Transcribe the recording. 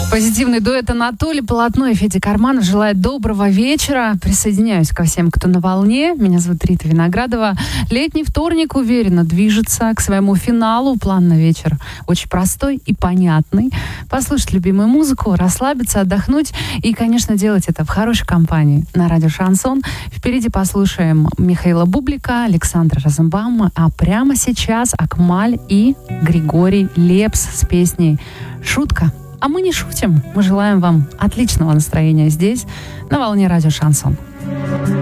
Позитивный дуэт Анатолий Полотно и Федя Карманов желает доброго вечера. Присоединяюсь ко всем, кто на волне. Меня зовут Рита Виноградова. Летний вторник уверенно движется к своему финалу. План на вечер очень простой и понятный. Послушать любимую музыку, расслабиться, отдохнуть и, конечно, делать это в хорошей компании. На радио «Шансон». Впереди послушаем Михаила Бублика, Александра Розенбаума, а прямо сейчас Акмаль и Григорий Лепс с песней «Шутка». А мы не шутим. Мы желаем вам отличного настроения здесь, на волне радио «Шансон».